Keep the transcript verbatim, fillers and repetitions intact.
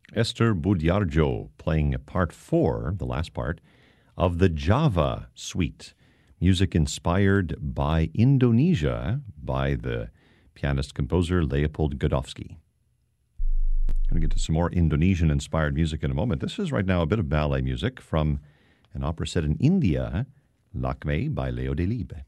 Esther Budiarjo playing part four, the last part, of the Java Suite, music inspired by Indonesia by the pianist-composer Leopold Godowski. Going to get to some more Indonesian-inspired music in a moment. This is right now a bit of ballet music from an opera set in India, Lakme by Leo Delibes.